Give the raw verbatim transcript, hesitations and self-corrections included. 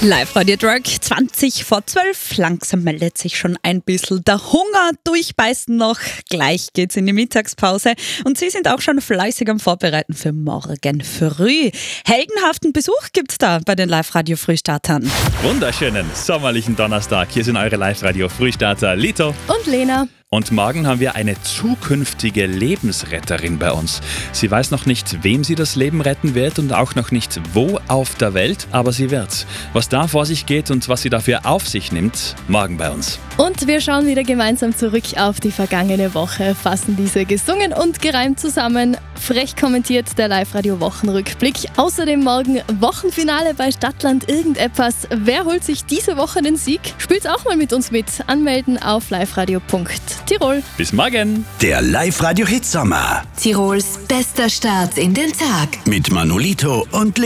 Live-Radio Drug, zwanzig vor zwölf. Langsam meldet sich schon ein bisschen der Hunger. Durchbeißen noch. Gleich geht's in die Mittagspause. Und Sie sind auch schon fleißig am Vorbereiten für morgen früh. Heldenhaften Besuch gibt's da bei den Live-Radio-Frühstartern. Wunderschönen sommerlichen Donnerstag. Hier sind eure Live-Radio-Frühstarter Lito Und Lena. Und morgen haben wir eine zukünftige Lebensretterin bei uns. Sie weiß noch nicht, wem sie das Leben retten wird und auch noch nicht, wo auf der Welt, aber sie wird's. Was da vor sich geht und was sie dafür auf sich nimmt, morgen bei uns. Und wir schauen wieder gemeinsam zurück auf die vergangene Woche, fassen diese gesungen und gereimt zusammen. Frech kommentiert der Live-Radio-Wochenrückblick. Außerdem morgen Wochenfinale bei Stadtland irgendetwas. Wer holt sich diese Woche den Sieg? Spielt's auch mal mit uns mit. Anmelden auf liveradio punkt tirol. Bis morgen! Der Live-Radio-Hitsommer. Tirols bester Start in den Tag. Mit Manolito und